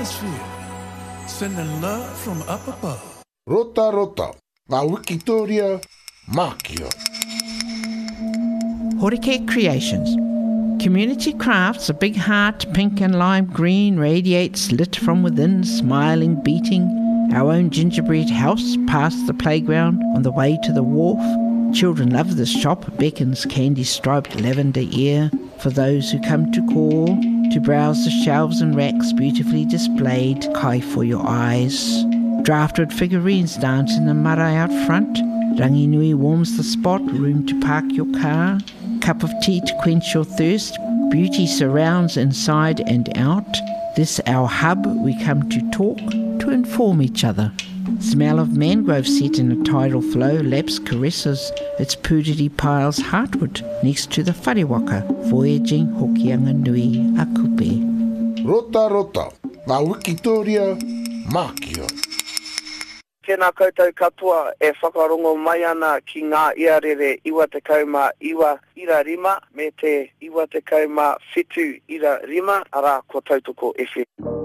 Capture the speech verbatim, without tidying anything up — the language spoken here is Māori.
atmosphere, sending love from up above. Rota Rota, ngā Wikitoria, Mākia. Horike Creations. Community crafts, a big heart, pink and lime green, radiates lit from within, smiling, beating. Our own gingerbread house past the playground on the way to the wharf. Children love this shop, beckons candy-striped lavender ear for those who come to call, to browse the shelves and racks beautifully displayed, kai for your eyes. Draftwood figurines dance in the marae out front. Ranginui warms the spot, room to park your car. Cup of tea to quench your thirst. Beauty surrounds inside and out. This our hub, we come to talk, to inform each other. Smell of mangrove set in a tidal flow laps caresses its purity piles heartwood next to the wharewaka, voyaging hokianga nui a kupe. Rota Rota, ngā Wikitoria, Mākia. Tēnā koutou katoa e whakarongo mai ana ki ngā iarere iwa te kauma iwa ira rima me te iwa te kauma whitu ira rima ara ko tautoko F M.